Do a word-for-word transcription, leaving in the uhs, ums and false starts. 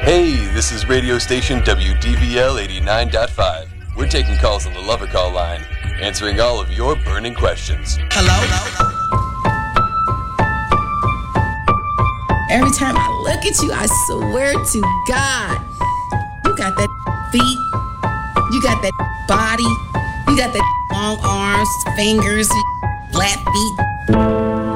Hey, this is radio station W D V L eighty-nine point five. We're taking calls on the Lover Call line, answering all of your burning questions. Hello? Every time I look at you, I swear to God, you got that feet, you got that body, you got that long arms, fingers, flat feet.